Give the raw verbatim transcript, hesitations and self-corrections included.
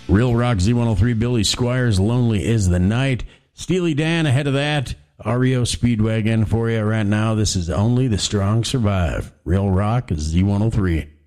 Real Rock Z one oh three, Billy Squires, Lonely is the Night. Steely Dan ahead of that. R E O Speedwagon for you right now. This is Only the Strong Survive. Real Rock is Z one oh three.